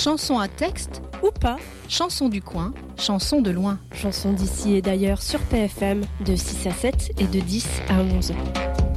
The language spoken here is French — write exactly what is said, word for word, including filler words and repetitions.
Chanson à texte ou pas. Chanson du coin, chanson de loin. Chanson d'ici et d'ailleurs sur P F M de six à sept et de dix à onze.